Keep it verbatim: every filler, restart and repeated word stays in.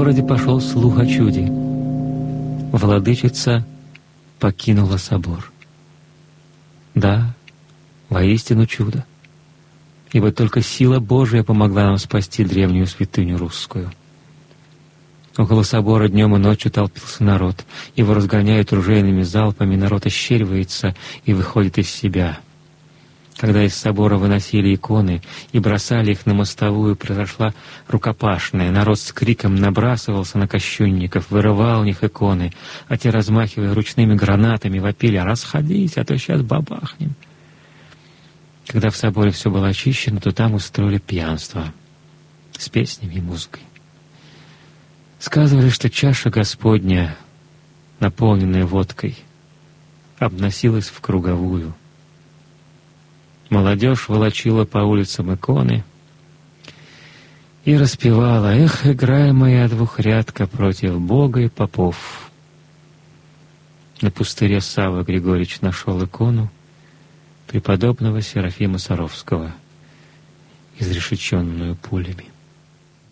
городе пошел слух о чуде. Владычица покинула собор. Да, воистину чудо, ибо только сила Божия помогла нам спасти древнюю святыню русскую. Около собора днем и ночью толпился народ. Его разгоняют ружейными залпами, народ ощеривается и выходит из себя. Когда из собора выносили иконы и бросали их на мостовую, произошла рукопашная. Народ с криком набрасывался на кощунников, вырывал у них иконы, а те, размахивая ручными гранатами, вопили: «Расходись, а то сейчас бабахнем». Когда в соборе все было очищено, то там устроили пьянство с песнями и музыкой. Сказывали, что чаша Господня, наполненная водкой, обносилась в круговую. Молодежь волочила по улицам иконы и распевала: «Эх, играй моя двухрядка против Бога и попов». На пустыре Савва Григорьевич нашел икону преподобного Серафима Саровского, изрешеченную пулями.